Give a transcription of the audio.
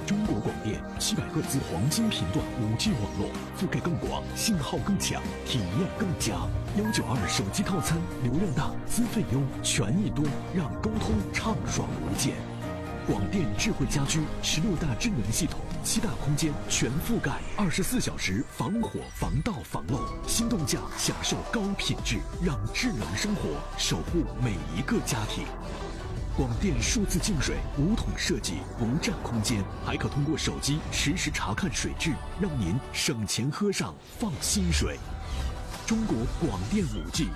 中国广电700赫兹黄金频段5G 网络，覆盖更广，信号更强，体验更佳。192手机套餐，流量大，资费优，权益多，让沟通畅爽无间。广电智慧家居16大智能系统，7大空间全覆盖，24小时防火防盗防漏，心动价享受高品质，让智能生活守护每一个家庭。广电数字净水无桶设计，不占空间，还可通过手机实时查看水质，让您省钱喝上放心水。中国广电5G